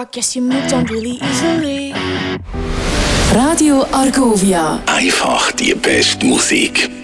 I guess you moved on really easily. Radio Argovia. Einfach die beste Musik.